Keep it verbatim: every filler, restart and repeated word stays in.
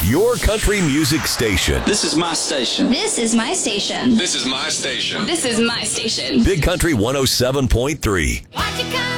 Your country music station. This is my station. This is my station. This is my station. This is my station. Big Country one oh seven point three. Watch it come.